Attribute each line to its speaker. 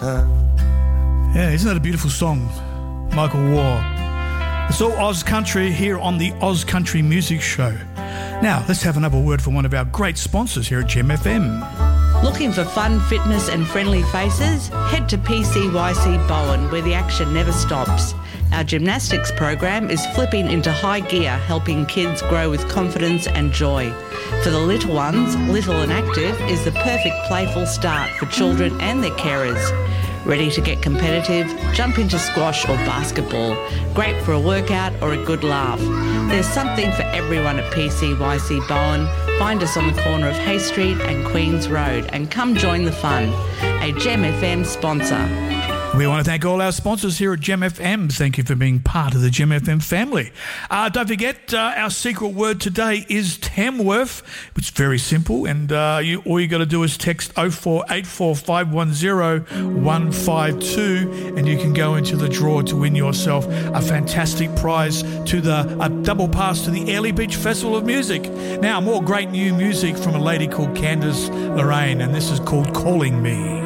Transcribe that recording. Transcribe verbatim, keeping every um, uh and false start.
Speaker 1: sun.
Speaker 2: Yeah, isn't that a beautiful song? Michael Waugh. It's all Oz Country here on the Oz Country Music Show. Now, let's have another word from one of our great sponsors here at Gem F M.
Speaker 3: Looking for fun, fitness and friendly faces? Head to P C Y C Bowen, where the action never stops. Our gymnastics program is flipping into high gear, helping kids grow with confidence and joy. For the little ones, Little and Active is the perfect playful start for children and their carers. Ready to get competitive? Jump into squash or basketball. Great for a workout or a good laugh. There's something for everyone at P C Y C Bowen. Find us on the corner of Hay Street and Queens Road and come join the fun. A Gem F M sponsor.
Speaker 2: We want to thank all our sponsors here at Gem F M. Thank you for being part of the Gem F M family. Uh, don't forget, uh, our secret word today is Tamworth. It's very simple, and uh, you, all you got to do is text oh four eight four five one oh one five two, and you can go into the draw to win yourself a fantastic prize to the a double pass to the Airlie Beach Festival of Music. Now, more great new music from a lady called Candice Lorraine, and this is called Calling Me.